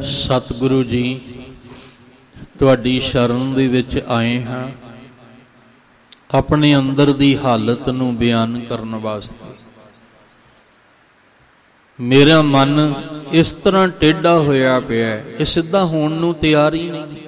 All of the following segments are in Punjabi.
ਸਤਿਗੁਰੂ ਜੀ ਤੁਹਾਡੀ ਸ਼ਰਨ ਦੇ ਵਿੱਚ ਆਏ ਹਾਂ ਆਪਣੇ ਅੰਦਰ ਦੀ ਹਾਲਤ ਨੂੰ ਬਿਆਨ ਕਰਨ ਵਾਸਤੇ। ਮੇਰਾ ਮਨ ਇਸ ਤਰ੍ਹਾਂ ਟੇਢਾ ਹੋਇਆ ਪਿਆ, ਇਹ ਸਿੱਧਾ ਹੋਣ ਨੂੰ ਤਿਆਰ ਹੀ ਨਹੀਂ।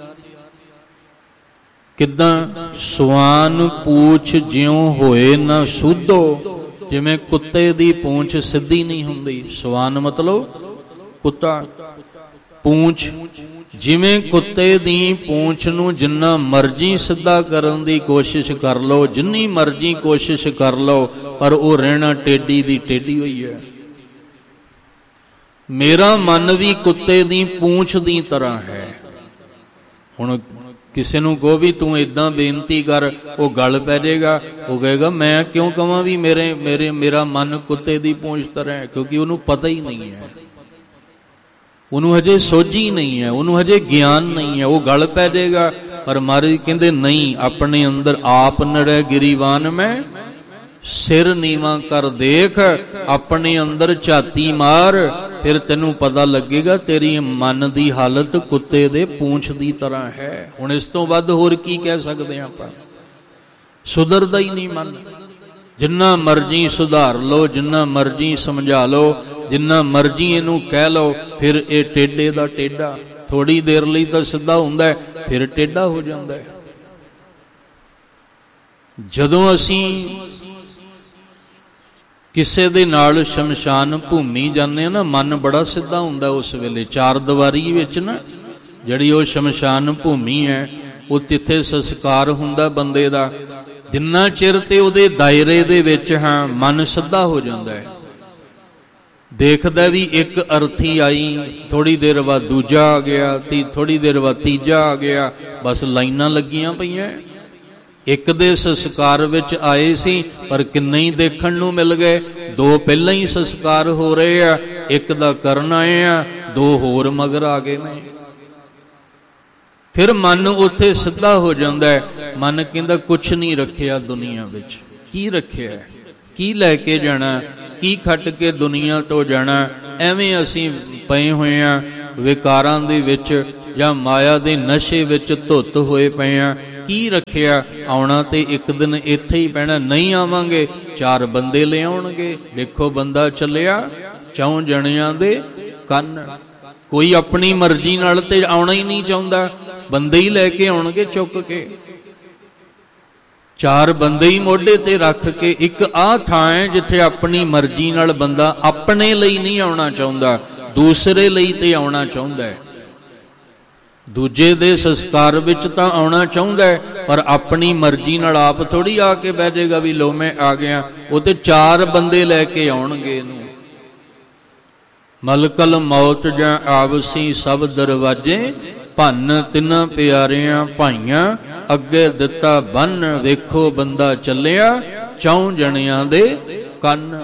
ਕਿੱਦਾਂ ਸਵਾਨ ਪੂਛ ਜਿਉਂ ਹੋਏ ਨਾ ਸੂਧੋ, ਜਿਵੇਂ ਕੁੱਤੇ ਦੀ ਪੂੰਛ ਸਿੱਧੀ ਨਹੀਂ ਹੁੰਦੀ। ਸਵਾਨ ਮਤਲਬ ਕੁੱਤਾ। ਪੂੰਛ ਜਿਵੇਂ ਕੁੱਤੇ ਦੀ ਪੂੰਛ ਨੂੰ ਜਿੰਨਾ ਮਰਜ਼ੀ ਸਿੱਧਾ ਕਰਨ ਦੀ ਕੋਸ਼ਿਸ਼ ਕਰ ਲਓ, ਜਿੰਨੀ ਮਰਜ਼ੀ ਕੋਸ਼ਿਸ਼ ਕਰ ਲਓ, ਪਰ ਉਹ ਰਹਿਣਾ ਟੇਢੀ ਦੀ ਟੇਢੀ ਹੋਈ ਹੈ। ਮੇਰਾ ਮਨ ਵੀ ਕੁੱਤੇ ਦੀ ਪੂੰਛ ਦੀ ਤਰ੍ਹਾਂ ਹੈ। ਹੁਣ ਕਿਸੇ ਨੂੰ ਕਹੋ ਵੀ ਤੂੰ ਏਦਾਂ ਬੇਨਤੀ ਕਰ, ਉਹ ਗੱਲ ਪੈ ਜਾਏਗਾ। ਉਹ ਕਹੇਗਾ ਮੈਂ ਕਿਉਂ ਕਹਾਂ ਵੀ ਮੇਰਾ ਮਨ ਕੁੱਤੇ ਦੀ ਪੂੰਛ ਤਰ੍ਹਾਂ ਹੈ, ਕਿਉਂਕਿ ਉਹਨੂੰ ਪਤਾ ਹੀ ਨਹੀਂ ਹੈ, ਉਹਨੂੰ ਹਜੇ ਸੋਝੀ ਨਹੀਂ ਹੈ, ਉਹਨੂੰ ਹਜੇ ਗਿਆਨ ਨਹੀਂ ਹੈ, ਉਹ ਗੱਲ ਪੈ ਜਾਏਗਾ। ਪਰ ਮਹਾਰਾਜ ਕਹਿੰਦੇ ਨਹੀਂ, ਆਪਣੇ ਅੰਦਰ ਆਪ ਨੜੈ ਗਿਰੀਵਾਨ ਮੈਂ ਸਿਰ ਨੀਵਾਂ ਕਰ ਦੇਖ, ਆਪਣੇ ਅੰਦਰ ਝਾਤੀ ਮਾਰ, ਫਿਰ ਤੈਨੂੰ ਪਤਾ ਲੱਗੇਗਾ ਤੇਰੀ ਮਨ ਦੀ ਹਾਲਤ ਕੁੱਤੇ ਦੇ ਪੂੰਛ ਦੀ ਤਰ੍ਹਾਂ ਹੈ। ਹੁਣ ਇਸ ਤੋਂ ਵੱਧ ਹੋਰ ਕੀ ਕਹਿ ਸਕਦੇ ਹਾਂ ਆਪਾਂ? ਸੁਧਰਦਾ ਹੀ ਨਹੀਂ ਮਨ। ਜਿੰਨਾ ਮਰਜ਼ੀ ਸੁਧਾਰ ਲਓ, ਜਿੰਨਾ ਮਰਜ਼ੀ ਸਮਝਾ ਲਓ, ਜਿੰਨਾ ਮਰਜ਼ੀ ਇਹਨੂੰ ਕਹਿ ਲਓ, ਫਿਰ ਇਹ ਟੇਢੇ ਦਾ ਟੇਢਾ। ਥੋੜੀ ਦੇਰ ਲਈ ਤਾਂ ਸਿੱਧਾ ਹੁੰਦਾ, ਫਿਰ ਟੇਢਾ ਹੋ ਜਾਂਦਾ। ਜਦੋਂ ਅਸੀਂ ਕਿਸੇ ਦੇ ਨਾਲ ਸ਼ਮਸ਼ਾਨ ਭੂਮੀ ਜਾਂਦੇ ਹਾਂ ਨਾ, ਮਨ ਬੜਾ ਸਿੱਧਾ ਹੁੰਦਾ ਉਸ ਵੇਲੇ। ਚਾਰ ਦੀਵਾਰੀ ਵਿੱਚ ਨਾ ਜਿਹੜੀ ਉਹ ਸ਼ਮਸ਼ਾਨ ਭੂਮੀ ਹੈ, ਉਹ ਤਿੱਥੇ ਸੰਸਕਾਰ ਹੁੰਦਾ ਬੰਦੇ ਦਾ। ਜਿੰਨਾ ਚਿਰ ਤੇ ਉਹਦੇ ਦਾਇਰੇ ਦੇ ਵਿੱਚ ਹਾਂ, ਮਨ ਸਿੱਧਾ ਹੋ ਜਾਂਦਾ ਹੈ। ਦੇਖਦਾ ਵੀ ਇੱਕ ਅਰਥੀ ਆਈ, ਥੋੜੀ ਦੇਰ ਬਾਅਦ ਦੂਜਾ ਆ ਗਿਆ, ਥੋੜੀ ਦੇਰ ਬਾਅਦ ਤੀਜਾ ਆ ਗਿਆ, ਬਸ ਲਾਈਨਾਂ ਲੱਗੀਆਂ ਪਈਆਂ। ਇੱਕ ਦੇ ਸੰਸਕਾਰ ਵਿੱਚ ਆਏ ਸੀ, ਪਰ ਕਿੰਨੇ ਹੀ ਦੇਖਣ ਨੂੰ ਮਿਲ ਗਏ। ਦੋ ਪਹਿਲਾਂ ਹੀ ਸੰਸਕਾਰ ਹੋ ਰਹੇ ਆ, ਇੱਕ ਦਾ ਕਰਨ ਆਏ ਆ, ਦੋ ਹੋਰ ਮਗਰ ਆ ਗਏ ਨੇ। ਫਿਰ ਮਨ ਉੱਥੇ ਸਿੱਧਾ ਹੋ ਜਾਂਦਾ ਹੈ। ਮਨ ਕਹਿੰਦਾ ਕੁਛ ਨਹੀਂ ਰੱਖਿਆ ਦੁਨੀਆ ਵਿੱਚ। ਕੀ ਰੱਖਿਆ? ਕੀ ਲੈ ਕੇ ਜਾਣਾ? ਕੀ ਖੱਟ ਕੇ ਦੁਨੀਆ ਤੋਂ ਜਾਣਾ? ਐਵੇਂ ਅਸੀਂ ਪਏ ਹੋਏ ਆ ਵਿਕਾਰਾਂ ਦੇ ਵਿੱਚ, ਜਾਂ ਮਾਇਆ ਦੇ ਨਸ਼ੇ ਵਿੱਚ ਧੁੱਤ ਹੋਏ ਪਏ ਆ। ਕੀ ਰੱਖਿਆ? ਆਉਣਾ ਤੇ ਇੱਕ ਦਿਨ ਇੱਥੇ ਹੀ ਪੈਣਾ। ਨਹੀਂ ਆਵਾਂਗੇ, ਚਾਰ ਬੰਦੇ ਲਿਆਉਣਗੇ। ਦੇਖੋ ਬੰਦਾ ਚੱਲਿਆ ਚੌਂ ਜਣਿਆਂ ਦੇ ਕੰਨ। ਕੋਈ ਆਪਣੀ ਮਰਜ਼ੀ ਨਾਲ ਤੇ ਆਉਣਾ ਹੀ ਨਹੀਂ ਚਾਹੁੰਦਾ, ਬੰਦੇ ਹੀ ਲੈ ਕੇ ਆਉਣਗੇ ਚੁੱਕ ਕੇ। ਚਾਰ ਬੰਦੇ ਹੀ ਮੋਢੇ ਤੇ ਰੱਖ ਕੇ। ਇੱਕ ਆਹ ਥਾਂ ਹੈ ਜਿੱਥੇ ਆਪਣੀ ਮਰਜ਼ੀ ਨਾਲ ਬੰਦਾ ਆਪਣੇ ਲਈ ਨਹੀਂ ਆਉਣਾ ਚਾਹੁੰਦਾ, ਦੂਸਰੇ ਲਈ ਤੇ ਆਉਣਾ ਚਾਹੁੰਦਾ ਹੈ। ਦੂਜੇ ਦੇ ਸੰਸਕਾਰ ਵਿੱਚ ਤਾਂ ਆਉਣਾ ਚਾਹੁੰਦਾ ਹੈ, ਪਰ ਆਪਣੀ ਮਰਜ਼ੀ ਨਾਲ ਆਪ ਥੋੜੀ ਆ ਕੇ ਬਹਿ ਜਾਏਗਾ ਵੀ ਲੋ ਮੈਂ ਆ ਗਿਆ। ਉਹ ਤੇ ਚਾਰ ਬੰਦੇ ਲੈ ਕੇ ਆਉਣਗੇ ਇਹਨੂੰ। ਮਲਕਲ ਮੌਤ ਜਾਂ ਆਵਸੀ ਸਭ ਦਰਵਾਜੇ, ਭੰਨ ਤਿੰਨਾਂ ਪਿਆਰਿਆਂ ਭਾਈਆਂ, ਅੱਗੇ ਦਿੱਤਾ ਬੰਨ, ਵੇਖੋ ਬੰਦਾ ਚੱਲਿਆ ਚੌਂ ਜਣਿਆਂ ਦੇ ਕੰਨ।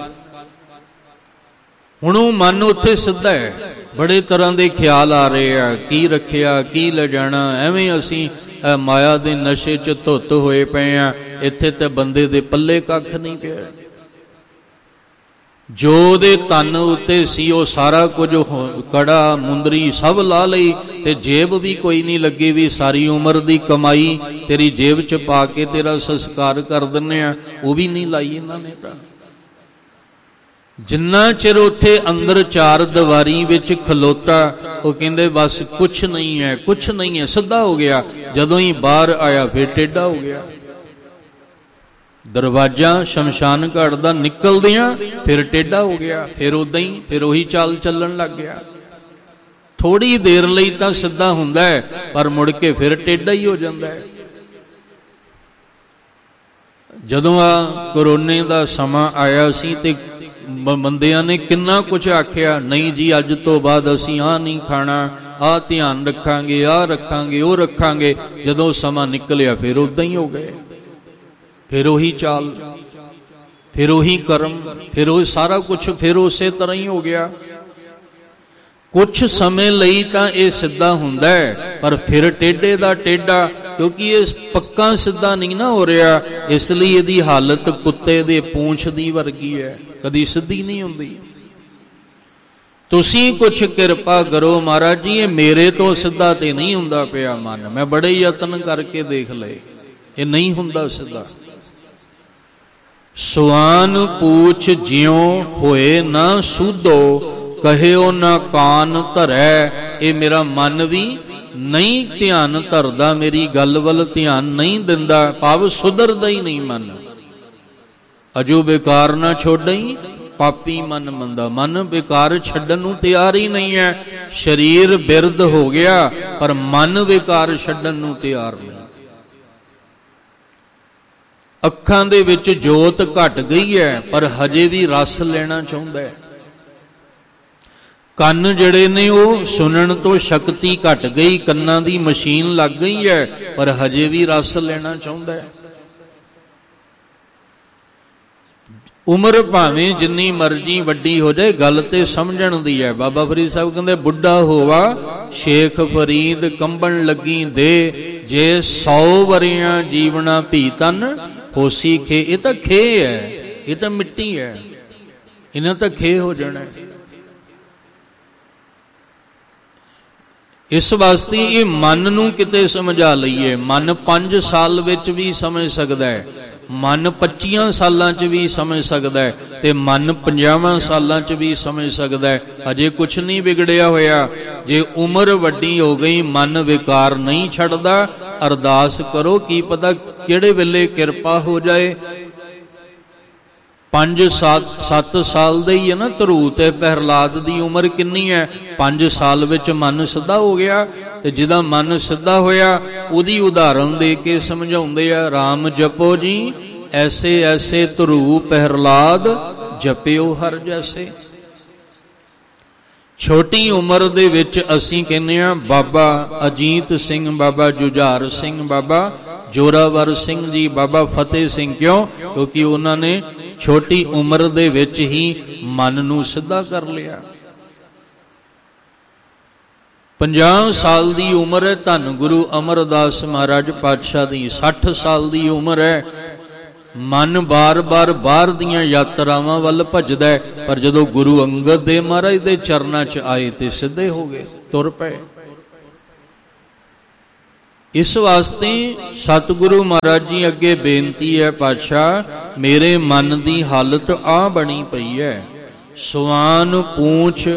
ਹੁਣ ਉਹ ਮਨ ਉੱਥੇ ਸਿੱਧਾ ਹੈ। ਬੜੇ ਤਰ੍ਹਾਂ ਦੇ ਖਿਆਲ ਆ ਰਹੇ ਆ, ਕੀ ਰੱਖਿਆ, ਕੀ ਲਿਜਾਣਾ। ਐਵੇਂ ਅਸੀਂ ਮਾਇਆ ਦੇ ਨਸ਼ੇ 'ਚ ਧੁੱਤ ਹੋਏ ਪਏ ਆ। ਇੱਥੇ ਤੇ ਬੰਦੇ ਦੇ ਪੱਲੇ ਕੱਖ ਨਹੀਂ ਪਿਆ। ਜੋ ਉਹਦੇ ਤਨ ਉੱਤੇ ਸੀ ਉਹ ਸਾਰਾ ਕੁਝ, ਕੜਾ ਮੁੰਦਰੀ ਸਭ ਲਾ ਲਈ, ਤੇ ਜੇਬ ਵੀ ਕੋਈ ਨਹੀਂ ਲੱਗੀ ਵੀ ਸਾਰੀ ਉਮਰ ਦੀ ਕਮਾਈ ਤੇਰੀ ਜੇਬ 'ਚ ਪਾ ਕੇ ਤੇਰਾ ਸੰਸਕਾਰ ਕਰ ਦਿੰਨੇ ਆ। ਉਹ ਵੀ ਨਹੀਂ ਲਾਈ ਇਹਨਾਂ ਨੇ ਤਾਂ। ਜਿੰਨਾ ਚਿਰ ਉੱਥੇ ਅੰਦਰ ਚਾਰ ਦੀਵਾਰੀ ਵਿੱਚ ਖਲੋਤਾ, ਉਹ ਕਹਿੰਦੇ ਬਸ ਕੁਛ ਨਹੀਂ ਹੈ, ਕੁਛ ਨਹੀਂ ਹੈ, ਸਿੱਧਾ ਹੋ ਗਿਆ। ਜਦੋਂ ਹੀ ਬਾਹਰ ਆਇਆ ਫਿਰ ਟੇਢਾ ਹੋ ਗਿਆ। ਦਰਵਾਜ਼ਾ ਸ਼ਮਸ਼ਾਨ ਘਾਟ ਦਾ ਨਿਕਲਦਿਆਂ ਫਿਰ ਟੇਢਾ ਹੋ ਗਿਆ। ਫਿਰ ਉਦਾਂ ਹੀ ਫਿਰ ਉਹੀ ਚਾਲ ਚੱਲਣ ਲੱਗ ਗਿਆ। ਥੋੜੀ ਦੇਰ ਲਈ ਤਾਂ ਸਿੱਧਾ ਹੁੰਦਾ ਹੈ, ਪਰ ਮੁੜ ਕੇ ਫਿਰ ਟੇਢਾ ਹੀ ਹੋ ਜਾਂਦਾ ਹੈ। ਜਦੋਂ ਆ ਕਰੋਨੇ ਦਾ ਸਮਾਂ ਆਇਆ ਸੀ ਤੇ ਬੰਦਿਆਂ ਨੇ ਕਿੰਨਾ ਕੁਝ ਆਖਿਆ, ਨਹੀਂ ਜੀ ਅੱਜ ਤੋਂ ਬਾਅਦ ਅਸੀਂ ਆਹ ਨਹੀਂ ਖਾਣਾ, ਆਹ ਧਿਆਨ ਰੱਖਾਂਗੇ, ਆਹ ਰੱਖਾਂਗੇ, ਉਹ ਰੱਖਾਂਗੇ। ਜਦੋਂ ਸਮਾਂ ਨਿਕਲਿਆ ਫਿਰ ਉਦਾਂ ਹੀ ਹੋ ਗਏ। ਫਿਰ ਉਹੀ ਚਾਲ, ਫਿਰ ਉਹੀ ਕਰਮ, ਫਿਰ ਉਹ ਸਾਰਾ ਕੁਝ ਫਿਰ ਉਸੇ ਤਰ੍ਹਾਂ ਹੀ ਹੋ ਗਿਆ। ਕੁਛ ਸਮੇਂ ਲਈ ਤਾਂ ਇਹ ਸਿੱਧਾ ਹੁੰਦਾ ਹੈ, ਪਰ ਫਿਰ ਟੇਢੇ ਦਾ ਟੇਢਾ, ਕਿਉਂਕਿ ਇਹ ਪੱਕਾ ਸਿੱਧਾ ਨਹੀਂ ਨਾ ਹੋ ਰਿਹਾ। ਇਸ ਲਈ ਇਹਦੀ ਹਾਲਤ ਕੁੱਤੇ ਦੇ ਪੂੰਛ ਦੀ ਵਰਗੀ ਹੈ, ਕਦੀ ਸਿੱਧੀ ਨਹੀਂ ਹੁੰਦੀ। ਤੁਸੀਂ ਕੁਛ ਕਿਰਪਾ ਕਰੋ ਮਹਾਰਾਜ ਜੀ, ਇਹ ਮੇਰੇ ਤੋਂ ਸਿੱਧਾ ਤੇ ਨਹੀਂ ਹੁੰਦਾ ਪਿਆ ਮਨ, ਮੈਂ ਬੜੇ ਯਤਨ ਕਰਕੇ ਦੇਖ ਲਏ, ਇਹ ਨਹੀਂ ਹੁੰਦਾ ਸਿੱਧਾ। ਸੁਆਨ ਪੂਛ ਜਿਉ ਹੋਏ ਨਾ ਸੂਧੋ, ਕਹਿਓ ਨਾ ਕਾਨ ਧਰੈ। ਇਹ ਮੇਰਾ ਮਨ ਵੀ ਨਹੀਂ ਧਿਆਨ ਧਰਦਾ, ਮੇਰੀ ਗੱਲ ਵੱਲ ਧਿਆਨ ਨਹੀਂ ਦਿੰਦਾ, ਭਾਵ ਸੁਧਰਦਾ ਹੀ ਨਹੀਂ ਮਨ। ਅਜੋ ਬੇਕਾਰ ਨਾ ਛੋੜਈ, ਪਾਪੀ ਮਨ ਮੰਦਾ। ਮਨ ਬੇਕਾਰ ਛੱਡਣ ਨੂੰ ਤਿਆਰ ਹੀ ਨਹੀਂ ਹੈ। ਸਰੀਰ ਬਿਰਧ ਹੋ ਗਿਆ ਪਰ ਮਨ ਬੇਕਾਰ ਛੱਡਣ ਨੂੰ ਤਿਆਰ ਨਹੀਂ। ਅੱਖਾਂ ਦੇ ਵਿੱਚ ਜੋਤ ਘਟ ਗਈ ਹੈ ਪਰ ਹਜੇ ਵੀ ਰਸ ਲੈਣਾ ਚਾਹੁੰਦਾ ਹੈ। ਕੰਨ ਜਿਹੜੇ ਨੇ ਉਹ ਸੁਣਨ ਤੋਂ ਸ਼ਕਤੀ ਘਟ ਗਈ, ਕੰਨਾਂ ਦੀ ਮਸ਼ੀਨ ਲੱਗ ਗਈ ਹੈ ਪਰ ਹਜੇ ਵੀ ਰਸ ਲੈਣਾ ਚਾਹੁੰਦਾ ਹੈ। ਉਮਰ ਭਾਵੇਂ ਜਿੰਨੀ ਮਰਜ਼ੀ ਵੱਡੀ ਹੋ ਜਾਏ, ਗੱਲ ਤੇ ਸਮਝਣ ਦੀ ਹੈ। ਬਾਬਾ ਫਰੀਦ ਸਾਹਿਬ ਕਹਿੰਦੇ, ਬੁੱਢਾ ਹੋਵਾ ਸ਼ੇਖ ਫਰੀਦ ਕੰਬਣ ਲੱਗੀ ਦੇ, ਜੇ 100 ਵਰਿਆਂ ਜੀਵਣਾ ਭੀ ਤਨ ਹੋਸੀ ਖੇ। ਇਹ ਤਾਂ ਖੇ ਹੈ, ਇਹ ਤਾਂ ਮਿੱਟੀ ਹੈ, ਇਹਨਾਂ ਤਾਂ ਖੇ ਹੋ ਜਾਣਾ। ਇਸ ਵਾਸਤੇ ਇਹ ਮਨ ਨੂੰ ਕਿਤੇ ਸਮਝਾ ਲਈਏ। ਮਨ 5 ਸਾਲ ਵਿੱਚ ਵੀ ਸਮਝ ਸਕਦਾ ਹੈ, ਮਨ 25 ਸਾਲਾਂ 'ਚ ਵੀ ਸਮਝ ਸਕਦਾ ਹੈ, ਤੇ ਮਨ 50 ਸਾਲਾਂ 'ਚ ਵੀ ਸਮਝ ਸਕਦਾ ਹੈ। ਅਜੇ ਕੁਛ ਨਹੀਂ ਵਿਗੜਿਆ ਹੋਇਆ। ਜੇ ਉਮਰ ਵੱਡੀ ਹੋ ਗਈ, ਮਨ ਵਿਕਾਰ ਨਹੀਂ ਛੱਡਦਾ, ਅਰਦਾਸ ਕਰੋ, ਕੀ ਪਤਾ ਕਿਹੜੇ ਵੇਲੇ ਕਿਰਪਾ ਹੋ ਜਾਏ। 5-7 ਸਾਲ ਦੇ ਹੀ ਹੈ ਨਾ ਧਰੂ ਤੇ ਪ੍ਰਹਿਲਾਦ ਦੀ ਉਮਰ ਕਿੰਨੀ ਹੈ? 5 ਸਾਲ ਵਿੱਚ ਮਨ ਸਿੱਧਾ ਹੋ ਗਿਆ। ਤੇ ਜਿਹਦਾ ਮਨ ਸਿੱਧਾ ਹੋਇਆ ਉਹਦੀ ਉਦਾਹਰਨ ਦੇ ਕੇ ਸਮਝਾਉਂਦੇ ਆ, ਰਾਮ ਜਪੋ ਜੀ ਐਸੇ ਐਸੇ ਧਰੂ ਪ੍ਰਹਿਲਾਦ, ਜਪਿਓ ਹਰ ਜੈਸੇ। ਛੋਟੀ ਉਮਰ ਦੇ ਵਿੱਚ ਅਸੀਂ ਕਹਿੰਦੇ ਆ ਬਾਬਾ ਅਜੀਤ ਸਿੰਘ, ਬਾਬਾ ਜੁਝਾਰ ਸਿੰਘ, ਬਾਬਾ ਜੋਰਾਵਰ ਸਿੰਘ ਜੀ, ਬਾਬਾ ਫਤਿਹ ਸਿੰਘ। ਕਿਉਂ? ਕਿਉਂਕਿ ਉਹਨਾਂ ਨੇ ਛੋਟੀ ਉਮਰ ਦੇ ਵਿੱਚ ਹੀ ਮਨ ਨੂੰ ਸਿੱਧਾ ਕਰ ਲਿਆ। 50 ਸਾਲ ਦੀ ਉਮਰ ਹੈ ਧੰਨ ਗੁਰੂ ਅਮਰਦਾਸ ਮਹਾਰਾਜ ਪਾਤਸ਼ਾਹ ਦੀ। 60 ਸਾਲ ਦੀ ਉਮਰ ਹੈ, ਮਨ ਬਾਰ-ਬਾਰ ਬਾਹਰ ਦੀਆਂ ਯਾਤਰਾਵਾਂ ਵੱਲ ਭੱਜਦਾ ਹੈ, ਪਰ ਜਦੋਂ ਗੁਰੂ ਅੰਗਦ ਦੇਵ ਮਹਾਰਾਜ ਦੇ ਚਰਨਾਂ 'ਚ ਆਏ ਤੇ ਸਿੱਧੇ ਹੋ ਗਏ, ਤੁਰ ਪਏ। ਇਸ ਵਾਸਤੇ ਸਤਿਗੁਰੂ ਮਹਾਰਾਜ ਜੀ ਅੱਗੇ ਬੇਨਤੀ ਹੈ, ਪਾਤਸ਼ਾਹ ਮੇਰੇ ਮਨ ਦੀ ਹਾਲਤ ਆ ਬਣੀ ਪਈ ਹੈ। ਸੁਆਨ ਪੂਛ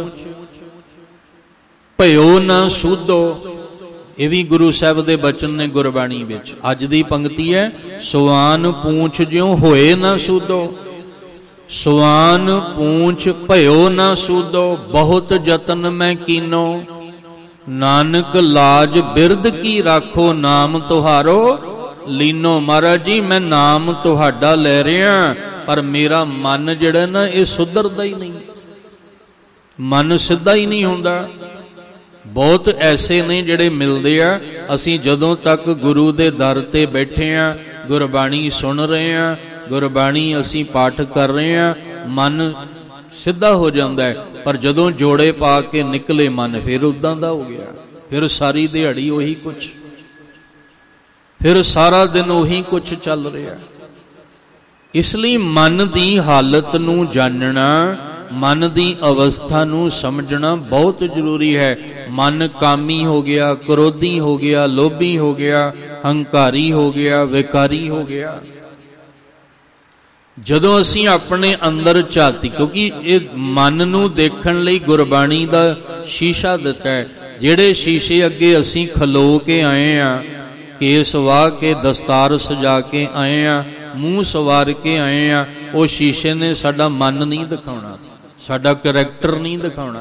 ਭਇਓ ਨਾ ਸੂਧੋ। ਇਹ ਵੀ ਗੁਰੂ ਸਾਹਿਬ ਦੇ ਬਚਨ ਨੇ ਗੁਰਬਾਣੀ ਵਿੱਚ। ਅੱਜ ਦੀ ਪੰਕਤੀ ਹੈ, ਸੁਆਨ ਪੂਛ ਜਿਉ ਹੋਏ ਨਾ ਸੂਧੋ। ਸੁਆਨ ਪੂਛ ਭਇਓ ਨਾ ਸੂਧੋ, ਬਹੁਤ ਯਤਨ ਮੈਂ ਕੀਨੋ। ਨਾਨਕ ਲਾਜ ਬਿਰਧ ਕੀ ਰਾਖੋ, ਨਾਮ ਤੁਹਾਰੋ ਲੀਨੋ। ਮਹਾਰਾਜ ਜੀ ਮੈਂ ਨਾਮ ਤੁਹਾਡਾ ਲੈ ਰਿਹਾ, ਪਰ ਮੇਰਾ ਮਨ ਜਿਹੜਾ ਨਾ ਇਹ ਸੁਧਰਦਾ ਹੀ ਨਹੀਂ, ਮਨ ਸਿੱਧਾ ਹੀ ਨਹੀਂ ਹੁੰਦਾ। ਬਹੁਤ ਐਸੇ ਨੇ ਜਿਹੜੇ ਮਿਲਦੇ ਆ, ਅਸੀਂ ਜਦੋਂ ਤੱਕ ਗੁਰੂ ਦੇ ਦਰ ਤੇ ਬੈਠੇ ਆ, ਗੁਰਬਾਣੀ ਸੁਣ ਰਹੇ ਆ, ਗੁਰਬਾਣੀ ਅਸੀਂ ਪਾਠ ਕਰ ਰਹੇ ਆ, ਮਨ ਸਿੱਧਾ ਹੋ ਜਾਂਦਾ ਹੈ। ਪਰ ਜਦੋਂ ਜੋੜੇ ਪਾ ਕੇ ਨਿਕਲੇ, ਮਨ ਫਿਰ ਉਦਾਂ ਦਾ ਹੋ ਗਿਆ। ਫਿਰ ਸਾਰੀ ਦਿਹਾੜੀ ਉਹੀ ਕੁਛ, ਫਿਰ ਸਾਰਾ ਦਿਨ ਉਹੀ ਕੁਛ ਚੱਲ ਰਿਹਾ। ਇਸ ਲਈ ਮਨ ਦੀ ਹਾਲਤ ਨੂੰ ਜਾਣਨਾ, ਮਨ ਦੀ ਅਵਸਥਾ ਨੂੰ ਸਮਝਣਾ ਬਹੁਤ ਜ਼ਰੂਰੀ ਹੈ। ਮਨ ਕਾਮੀ ਹੋ ਗਿਆ, ਕ੍ਰੋਧੀ ਹੋ ਗਿਆ, ਲੋਭੀ ਹੋ ਗਿਆ, ਹੰਕਾਰੀ ਹੋ ਗਿਆ, ਵਿਕਾਰੀ ਹੋ ਗਿਆ। ਜਦੋਂ ਅਸੀਂ ਆਪਣੇ ਅੰਦਰ ਝਾਤੀ, ਕਿਉਂਕਿ ਇਹ ਮਨ ਨੂੰ ਦੇਖਣ ਲਈ ਗੁਰਬਾਣੀ ਦਾ ਸ਼ੀਸ਼ਾ ਦਿੱਤਾ ਹੈ। ਜਿਹੜੇ ਸ਼ੀਸ਼ੇ ਅੱਗੇ ਅਸੀਂ ਖਲੋ ਕੇ ਆਏ ਆ, ਕੇਸ ਵਾਹ ਕੇ ਦਸਤਾਰ ਸਜਾ ਕੇ ਆਏ ਆ, ਮੂੰਹ ਸਵਾਰ ਕੇ ਆਏ ਆ, ਉਹ ਸ਼ੀਸ਼ੇ ਨੇ ਸਾਡਾ ਮਨ ਨਹੀਂ ਦਿਖਾਉਣਾ, ਸਾਡਾ ਕਰੈਕਟਰ ਨਹੀਂ ਦਿਖਾਉਣਾ,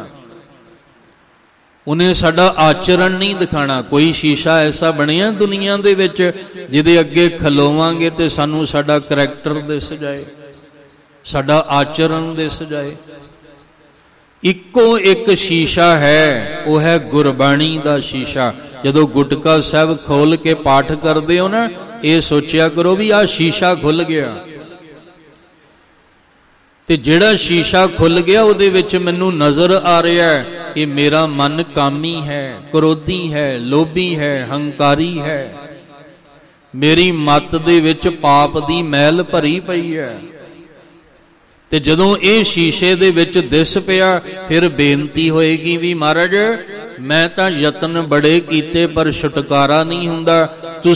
ਉਹਨੇ ਸਾਡਾ ਆਚਰਣ ਨਹੀਂ ਦਿਖਾਣਾ। ਕੋਈ ਸ਼ੀਸ਼ਾ ਐਸਾ ਬਣਿਆ ਦੁਨੀਆ ਦੇ ਵਿੱਚ ਜਿਹਦੇ ਅੱਗੇ ਖਲੋਵਾਂਗੇ ਤੇ ਸਾਨੂੰ ਸਾਡਾ ਕਰੈਕਟਰ ਦਿਸ ਜਾਏ, ਸਾਡਾ ਆਚਰਣ ਦਿਸ ਜਾਏ। ਇੱਕੋ ਇੱਕ ਸ਼ੀਸ਼ਾ ਹੈ, ਉਹ ਹੈ ਗੁਰਬਾਣੀ ਦਾ ਸ਼ੀਸ਼ਾ। ਜਦੋਂ ਗੁਟਕਾ ਸਾਹਿਬ ਖੋਲ ਕੇ ਪਾਠ ਕਰਦੇ ਹੋ ਨਾ, ਇਹ ਸੋਚਿਆ ਕਰੋ ਵੀ ਆਹ ਸ਼ੀਸ਼ਾ ਖੁੱਲ ਗਿਆ, ਤੇ ਜਿਹੜਾ ਸ਼ੀਸ਼ਾ ਖੁੱਲ ਗਿਆ ਉਹਦੇ ਵਿੱਚ ਮੈਨੂੰ ਨਜ਼ਰ ਆ ਰਿਹਾ ਹੈ ਕਿ ਮੇਰਾ ਮਨ ਕਾਮੀ ਹੈ, ਕ੍ਰੋਧੀ ਹੈ, ਲੋਭੀ ਹੈ, ਹੰਕਾਰੀ ਹੈ। ਮੇਰੀ ਮੱਤ ਦੇ ਵਿੱਚ ਪਾਪ ਦੀ ਮੈਲ ਭਰੀ ਪਈ ਹੈ। ਤੇ ਜਦੋਂ ਇਹ ਸ਼ੀਸ਼ੇ ਦੇ ਵਿੱਚ ਦਿਸ ਪਿਆ, ਫਿਰ ਬੇਨਤੀ ਹੋਏਗੀ ਵੀ ਮਹਾਰਾਜ ਮੈਂ ਤਾਂ ਯਤਨ ਬੜੇ ਕੀਤੇ ਪਰ ਛੁਟਕਾਰਾ ਨਹੀਂ ਹੁੰਦਾ, ਤੁਸੀਂ